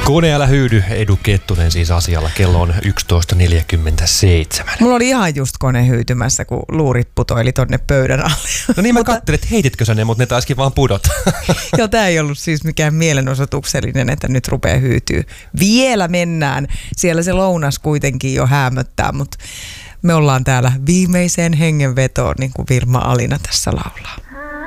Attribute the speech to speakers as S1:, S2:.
S1: Kone älä hyydy, Edu Kettunen siis asialla. Kello on 11.47.
S2: Mulla oli ihan just kone hyytymässä, kun luurit putoili tonne pöydän alle.
S1: No niin mä katselin, että heititkö sä ne, mutta ne taisikin vaan pudota.
S2: Joo, tää ei ollut siis mikään mielenosoituksellinen, että nyt rupeaa hyytyy. Vielä mennään. Siellä se lounas kuitenkin jo häämöttää, mutta me ollaan täällä viimeiseen hengenvetoon, niin kuin Vilma Alina tässä laulaa.